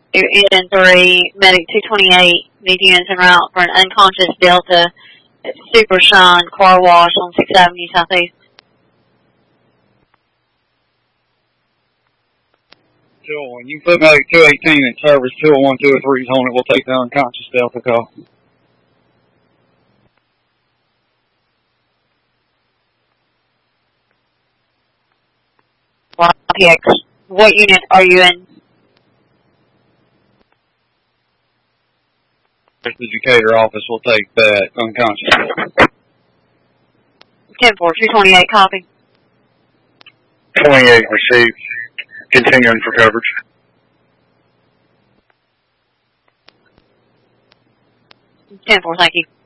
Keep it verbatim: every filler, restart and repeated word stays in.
Engine three, Medic two twenty-eight, need units en route for an unconscious Delta at Super Shine Car Wash on sixth Avenue Southeast. two oh one, you can put Medic two eighteen in service, two oh one, two oh three is on it, we'll take the unconscious Delta call. P X, what unit are you in? The Decatur office will take that unconscious. ten four, two twenty-eight, copy. twenty-eight received. Continuing for coverage. ten four, thank you.